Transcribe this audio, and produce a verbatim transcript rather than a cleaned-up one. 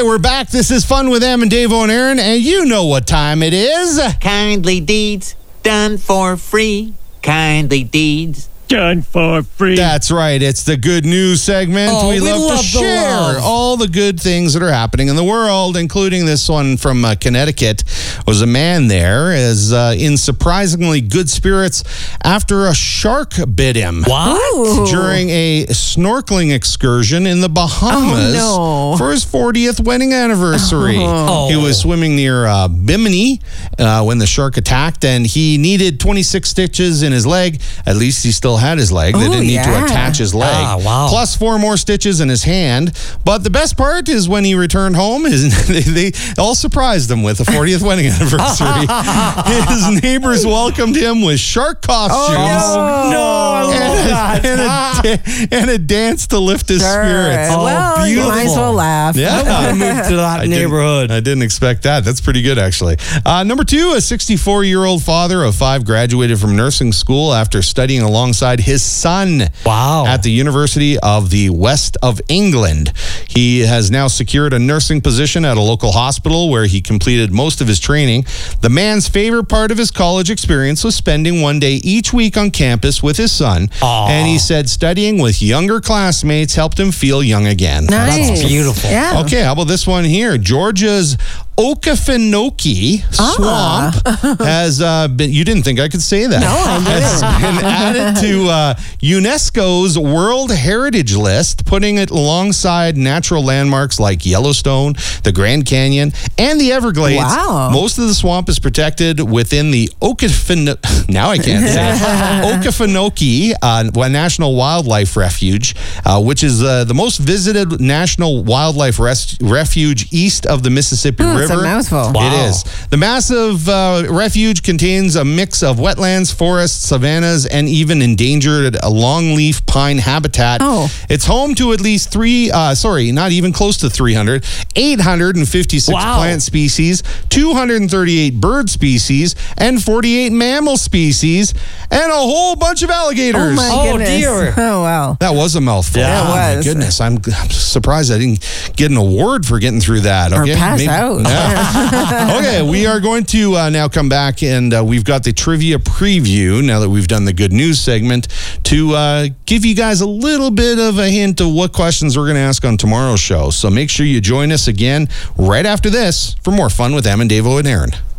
right, we're back. This is Fun with Em and Dave and Aaron, and you know what time it is. Kindly deeds done for free. Kindly deeds done for free. That's right. It's the good news segment. Oh, we, we love, love to the share love. all the good things that are happening in the world, including this one from uh, Connecticut. Was a man there is uh, in surprisingly good spirits after a shark bit him. What? During a snorkeling excursion in the Bahamas Oh, no. for his fortieth wedding anniversary. Oh. He was swimming near uh, Bimini uh, when the shark attacked, and he needed twenty-six stitches in his leg. At least he still had his leg. They Oh, didn't need yeah. to attach his leg. Ah, wow. Plus four more stitches in his hand. But the best part is when he returned home, his, they, they all surprised him with a fortieth wedding anniversary. His neighbors welcomed him with shark costumes. Oh, No, I love And a, that. and, a, da- and a dance to lift his Sure. spirits. Oh, well, you might as beautiful. well laugh. Yeah. I moved to that I neighborhood. Didn't, I didn't expect that. That's pretty good, actually. Uh, number two, a sixty-four-year-old father of five graduated from nursing school after studying alongside his son Wow. at the University of the West of England. He has now secured a nursing position at a local hospital where he completed most of his training. The man's favorite part of his college experience was spending one day each week on campus with his son. Aw. And he said studying with younger classmates helped him feel young again. Nice. That's beautiful. Yeah. Okay, how about this one here? Georgia's Okefenokee Swamp has uh, been, you didn't think I could say that. No, I Has been added to uh, UNESCO's World Heritage List, putting it alongside natural landmarks like Yellowstone, the Grand Canyon, and the Everglades. Wow. Most of the swamp is protected within the Okefenokee, now I can't say it, Okefenokee uh, National Wildlife Refuge, uh, which is uh, the most visited national wildlife res- refuge east of the Mississippi Hmm, River. it's a mouthful. Wow. It is. The massive uh, refuge contains a mix of wetlands, forests, savannas, and even endangered uh, longleaf pine habitat. Oh. It's home to at least three, uh, sorry, not even close to three hundred, eight hundred fifty-six Wow. plant species, two hundred thirty-eight bird species, and forty-eight mammal species, and a whole bunch of alligators. Oh, my Oh, goodness. dear. Oh, wow. That was a mouthful. Yeah, oh, it my was. goodness. I'm, I'm surprised I didn't get an award for getting through that. Or Okay? pass out. Yeah. Okay, we are going to uh, now come back, and uh, we've got the trivia preview now that we've done the good news segment to uh, give you guys a little bit of a hint of what questions we're going to ask on tomorrow's show. So make sure you join us again right after this for more fun with Em and Davo and Aaron.